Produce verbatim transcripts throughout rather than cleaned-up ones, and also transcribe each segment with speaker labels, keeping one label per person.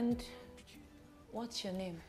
Speaker 1: And what's your name?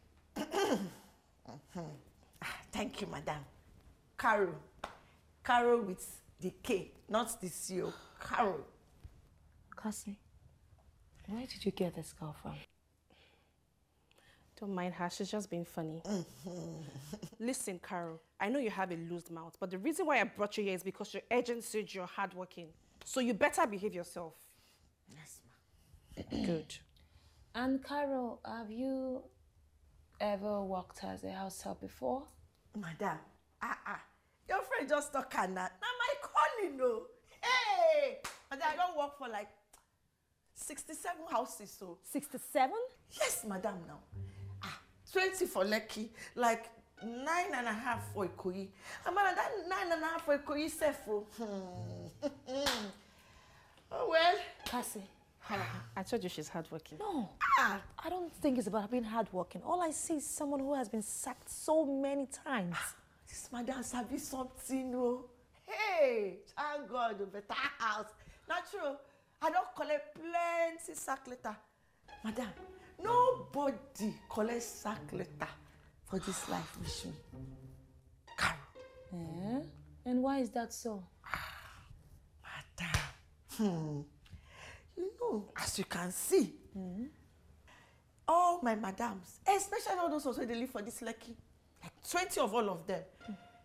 Speaker 2: mm-hmm. ah, thank you, madam. Carol. Carol with the K, not the C O. Carol.
Speaker 1: Cassie, where did you get this girl from?
Speaker 3: Don't mind her, she's just being funny. Mm-hmm. Listen, Carol, I know you have a loose mouth, but the reason why I brought you here is because your agent said you're hardworking. So you better behave yourself.
Speaker 2: Yes, ma'am.
Speaker 3: Good.
Speaker 1: And Carol, have you ever worked as a house help before?
Speaker 2: Madam, ah ah, your friend just talk her now. Now my calling, no. Hey, madam, I don't work for like sixty-seven houses, so.
Speaker 1: sixty-seven?
Speaker 2: Yes, madam, now. Ah, twenty for Lekki, like nine and a half for Ikoyi. And madam, that nine and a half for Ikoyi, Sefo. Hmm. Oh well.
Speaker 1: Cassie.
Speaker 3: I told you she's hardworking.
Speaker 1: No, ah. I don't think it's about being hardworking. All I see is someone who has been sacked so many times.
Speaker 2: This madam sabi something, no. Hey, thank God, a better house. Not true. I don't collect plenty sack letter. Madam, nobody collects sack letter for this life with me. Carol.
Speaker 1: Eh? And why is that so?
Speaker 2: Madam, hmm. You know, as you can see, mm-hmm. all my madams, especially all those ones who they live for this Lekki, like twenty of all of them, mm.